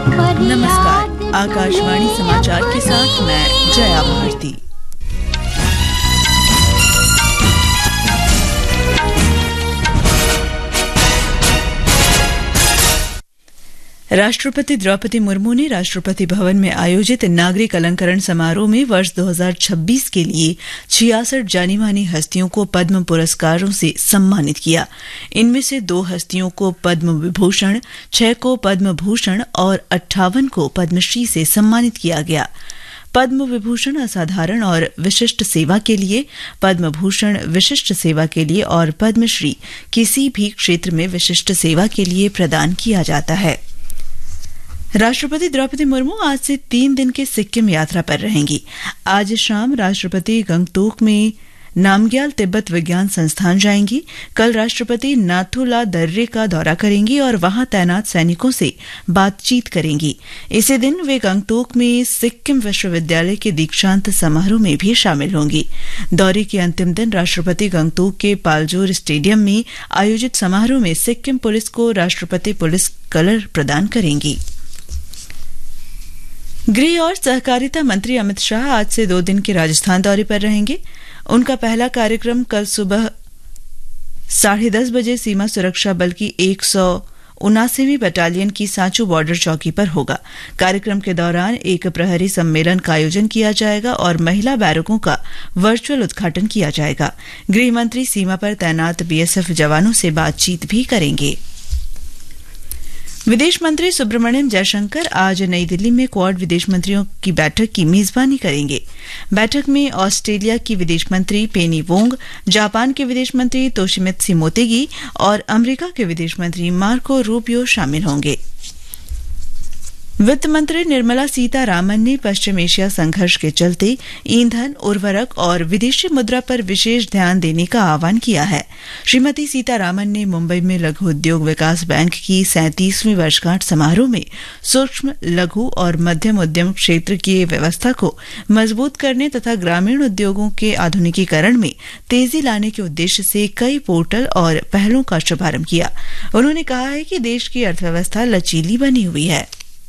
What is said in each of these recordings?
नमस्कार, आकाशवाणी समाचार के साथ मैं जया भारती। राष्ट्रपति द्रौपदी मुर्मू ने राष्ट्रपति भवन में आयोजित नागरिक अलंकरण समारोह में वर्ष 2026 के लिए 66 जानी मानी हस्तियों को पद्म पुरस्कारों से सम्मानित किया। इनमें से 2 हस्तियों को पद्म विभूषण, 6 को पद्म भूषण और 58 को पद्मश्री से सम्मानित किया गया। पद्म विभूषण असाधारण और विशिष्ट सेवा के लिए, पद्म भूषण विशिष्ट सेवा के लिए और पद्मश्री किसी भी क्षेत्र में विशिष्ट सेवा के लिए प्रदान किया जाता है। राष्ट्रपति द्रौपदी मुर्मू आज से 3 दिन की सिक्किम यात्रा पर रहेंगी। आज शाम राष्ट्रपति गंगटोक में नामग्याल तिब्बत विज्ञान संस्थान जाएंगी। कल राष्ट्रपति नाथू ला दर्रे का दौरा करेंगी और वहां तैनात सैनिकों से बातचीत करेंगी। इसी दिन वे गंगटोक में सिक्किम विश्वविद्यालय के दीक्षांत समारोह में भी शामिल होंगी। दौरे के अंतिम दिन राष्ट्रपति गंगटोक के पालजोर स्टेडियम में आयोजित समारोह में सिक्किम पुलिस को राष्ट्रपति पुलिस कलर प्रदान करेंगी। गृह और सहकारिता मंत्री अमित शाह आज से 2 दिन के राजस्थान दौरे पर रहेंगे। उनका पहला कार्यक्रम कल सुबह 10:30 बजे सीमा सुरक्षा बल की 179वीं बटालियन की सांचू बॉर्डर चौकी पर होगा। कार्यक्रम के दौरान एक प्रहरी सम्मेलन का आयोजन किया जाएगा और महिला बैरकों का वर्चुअल उद्घाटन किया जाएगा। गृह मंत्री सीमा पर तैनात बीएसएफ जवानों से बातचीत भी करेंगे। विदेश मंत्री सुब्रमण्यम जयशंकर आज नई दिल्ली में क्वाड विदेश मंत्रियों की बैठक की मेजबानी करेंगे। बैठक में ऑस्ट्रेलिया की विदेश मंत्री पेनी वोंग, जापान के विदेश मंत्री तोशिमित्सु मोतेगी और अमेरिका के विदेश मंत्री मार्को रूबियो शामिल होंगे। वित्त मंत्री निर्मला सीतारामन ने पश्चिम एशिया संघर्ष के चलते ईंधन, उर्वरक और विदेशी मुद्रा पर विशेष ध्यान देने का आह्वान किया है। श्रीमती सीतारामन ने मुंबई में लघु उद्योग विकास बैंक की 37वीं वर्षगांठ समारोह में सूक्ष्म, लघु और मध्यम उद्यम क्षेत्र की व्यवस्था को मजबूत करने तथा ग्रामीण उद्योगों के आधुनिकीकरण में तेजी लाने के उद्देश्य से कई पोर्टल और पहलों का शुभारंभ किया। उन्होंने कहा है कि देश की अर्थव्यवस्था लचीली बनी हुई है।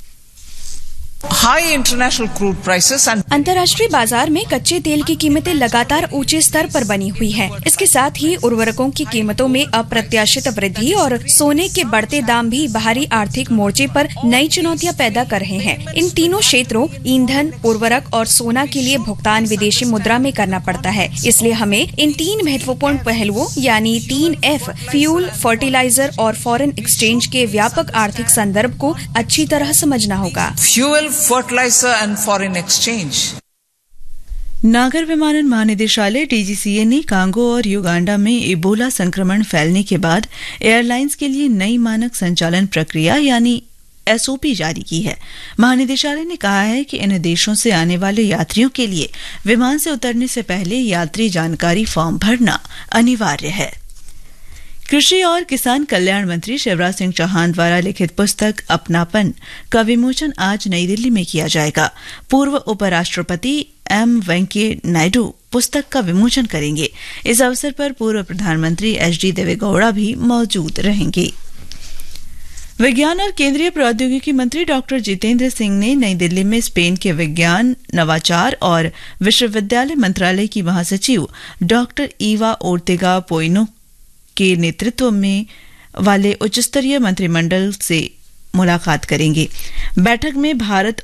अंतर्राष्ट्रीय बाजार में कच्चे तेल की कीमतें लगातार ऊंचे स्तर पर बनी हुई हैं। इसके साथ ही उर्वरकों की कीमतों में अप्रत्याशित वृद्धि और सोने के बढ़ते दाम भी बाहरी आर्थिक मोर्चे पर नई चुनौतियां पैदा कर रहे हैं। इन तीनों क्षेत्रों ईंधन, उर्वरक और सोना के लिए भुगतान विदेशी मुद्रा में करना पड़ता है। इसलिए हमें इन 3 महत्वपूर्ण पहलुओं यानी 3F फ्यूल, फर्टिलाइजर और फॉरेन एक्सचेंज के व्यापक आर्थिक संदर्भ को अच्छी तरह समझना होगा। Fertiliser and foreign exchange. नागर विमानन महानिदेशालय डीजीसीए ने कांगो और युगांडा में इबोला संक्रमण फैलने के बाद एयरलाइंस के लिए नई मानक संचालन प्रक्रिया यानी एसओपी जारी की है। महानिदेशालय ने कहा है कि इन देशों से आने वाले यात्रियों के लिए विमान से उतरने से पहले यात्री जानकारी फॉर्म भरना अनिवार्य है। कृषि और किसान कल्याण मंत्री शिवराज सिंह चौहान द्वारा लिखित पुस्तक अपनापन का विमोचन आज नई दिल्ली में किया जाएगा। पूर्व उपराष्ट्रपति एम वेंकैया नायडू पुस्तक का विमोचन करेंगे। इस अवसर पर पूर्व प्रधानमंत्री एचडी देवेगौड़ा भी मौजूद रहेंगे। विज्ञान और केंद्रीय प्रौद्योगिकी मंत्री डॉक्टर जितेंद्र सिंह ने नई दिल्ली में स्पेन के विज्ञान, नवाचार और विश्वविद्यालय मंत्रालय की महासचिव डॉक्टर ईवा ओर्तेगा पोइनो के नेतृत्व में वाले उच्चस्तरीय मंत्रिमंडल से मुलाकात करेंगे। बैठक में भारत